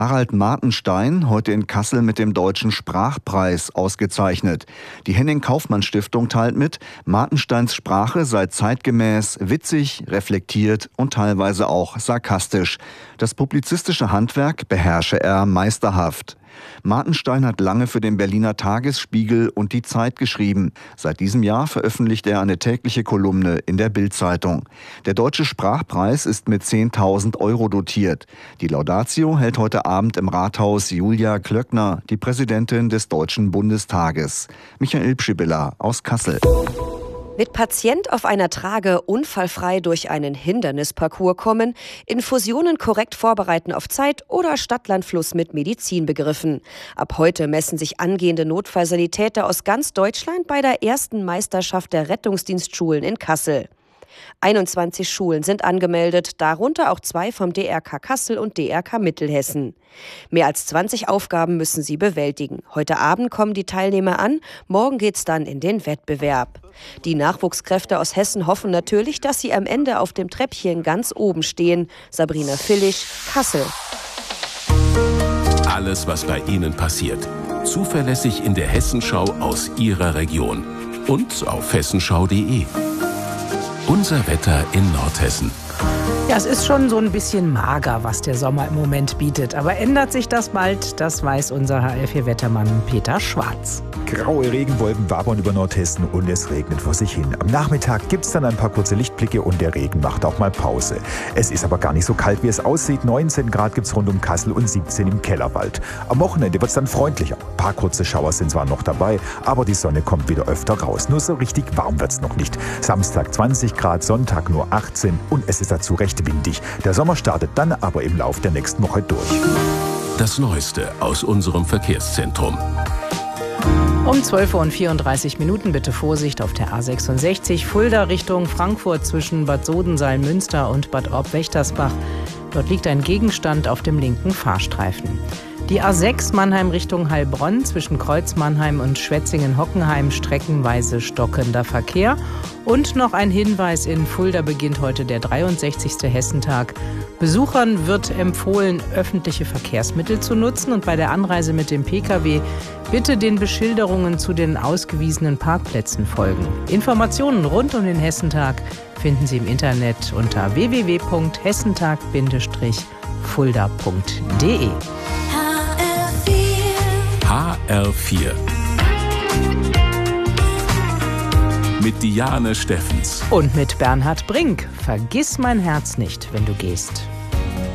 Harald Martenstein, heute in Kassel mit dem Deutschen Sprachpreis ausgezeichnet. Die Henning-Kaufmann-Stiftung teilt mit, Martensteins Sprache sei zeitgemäß, witzig, reflektiert und teilweise auch sarkastisch. Das publizistische Handwerk beherrsche er meisterhaft. Martenstein hat lange für den Berliner Tagesspiegel und die Zeit geschrieben. Seit diesem Jahr veröffentlicht er eine tägliche Kolumne in der Bild-Zeitung. Der Deutsche Sprachpreis ist mit 10.000 € dotiert. Die Laudatio hält heute Abend im Rathaus Julia Klöckner, die Präsidentin des Deutschen Bundestages. Michael Pschibilla aus Kassel. Mit Patient auf einer Trage unfallfrei durch einen Hindernisparcours kommen, Infusionen korrekt vorbereiten auf Zeit oder Stadt-Land-Fluss mit Medizinbegriffen. Ab heute messen sich angehende Notfallsanitäter aus ganz Deutschland bei der ersten Meisterschaft der Rettungsdienstschulen in Kassel. 21 Schulen sind angemeldet, darunter auch 2 vom DRK Kassel und DRK Mittelhessen. Mehr als 20 Aufgaben müssen sie bewältigen. Heute Abend kommen die Teilnehmer an, morgen geht's dann in den Wettbewerb. Die Nachwuchskräfte aus Hessen hoffen natürlich, dass sie am Ende auf dem Treppchen ganz oben stehen. Sabrina Villig, Kassel. Alles, was bei Ihnen passiert, zuverlässig in der Hessenschau aus Ihrer Region und auf hessenschau.de. Unser Wetter in Nordhessen. Ja, es ist schon so ein bisschen mager, was der Sommer im Moment bietet. Aber ändert sich das bald? Das weiß unser HR4-Wettermann Peter Schwarz. Graue Regenwolken wabern über Nordhessen und es regnet vor sich hin. Am Nachmittag gibt es dann ein paar kurze Lichtblicke und der Regen macht auch mal Pause. Es ist aber gar nicht so kalt, wie es aussieht. 19 Grad gibt es rund um Kassel und 17 im Kellerwald. Am Wochenende wird es dann freundlicher. Ein paar kurze Schauer sind zwar noch dabei, aber die Sonne kommt wieder öfter raus. Nur so richtig warm wird es noch nicht. Samstag 20 Grad, Sonntag nur 18 und es ist dazu recht windig. Der Sommer startet dann aber im Lauf der nächsten Woche durch. Das Neueste aus unserem Verkehrszentrum. Um 12:34 Uhr bitte Vorsicht auf der A66 Fulda Richtung Frankfurt zwischen Bad Sodenseil-Münster und Bad Orb-Wächtersbach. Dort liegt ein Gegenstand auf dem linken Fahrstreifen. Die A6 Mannheim Richtung Heilbronn zwischen Kreuz Mannheim und Schwetzingen-Hockenheim streckenweise stockender Verkehr. Und noch ein Hinweis: in Fulda beginnt heute der 63. Hessentag. Besuchern wird empfohlen, öffentliche Verkehrsmittel zu nutzen und bei der Anreise mit dem Pkw bitte den Beschilderungen zu den ausgewiesenen Parkplätzen folgen. Informationen rund um den Hessentag finden Sie im Internet unter www.hessentag-fulda.de. HR4 mit Diane Steffens und mit Bernhard Brink. Vergiss mein Herz nicht, wenn du gehst.